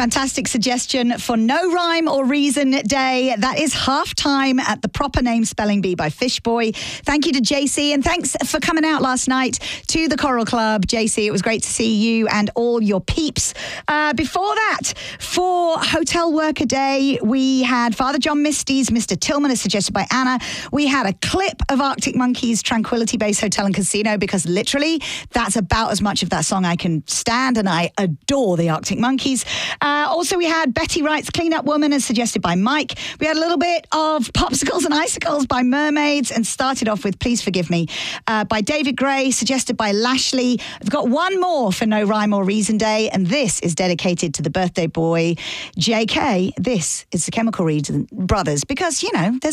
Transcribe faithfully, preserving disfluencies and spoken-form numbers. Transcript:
fantastic suggestion for No Rhyme or Reason Day. That is Halftime at the Proper Name Spelling Bee by Fishboy. Thank you to J C, and thanks for coming out last night to the Coral Club. J C, it was great to see you and all your peeps. Uh, before that, for Hotel Worker Day, we had Father John Misty's Mister Tillman, as suggested by Anna. We had a clip of Arctic Monkeys' Tranquility Base Hotel and Casino, because literally that's about as much of that song I can stand, and I adore the Arctic Monkeys. Uh, also, we had Betty Wright's Clean Up Woman, as suggested by Mike. We had a little bit of Popsicles and Icicles by Mermaids, and started off with Please Forgive Me uh, by David Gray, suggested by Lashley. I've got one more for No Rhyme or Reason Day, and this is dedicated to the birthday boy, J K. This is the Chemical Brothers, because, you know, there's